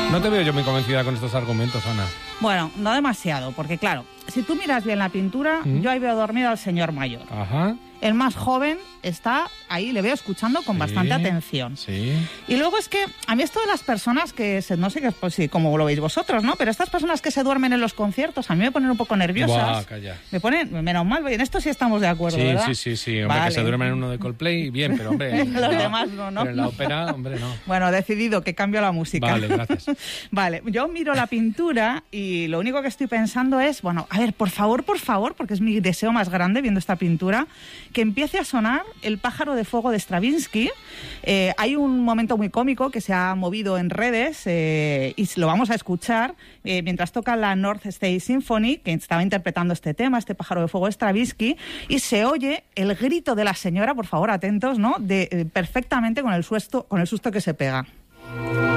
No te veo yo muy convencida con estos argumentos, Ana. Bueno, no demasiado, porque claro, si tú miras bien la pintura, yo ahí veo dormido al señor mayor. Ajá. El más joven está ahí, le veo escuchando con bastante atención. Sí. Y luego es que a mí esto de las personas que, no sé pues, sí, cómo lo veis vosotros, ¿no? Pero estas personas que se duermen en los conciertos a mí me ponen un poco nerviosas. Buah, calla. Me ponen, menos mal, en esto sí estamos de acuerdo, Sí, ¿verdad? sí, hombre, vale. Que se duermen en uno de Coldplay, bien, pero hombre... Los demás no. Pero en la ópera, hombre, no. Bueno, decidido que cambio la música. Vale, gracias. Vale, yo miro la pintura y lo único que estoy pensando es, bueno, a ver, por favor, porque es mi deseo más grande viendo esta pintura, que empiece a sonar El pájaro de fuego de Stravinsky. Hay un momento muy cómico que se ha movido en redes y lo vamos a escuchar mientras toca la North State Symphony, que estaba interpretando este tema, este pájaro de fuego de Stravinsky, y se oye el grito de la señora, por favor, atentos, ¿no? Perfectamente con el susto que se pega.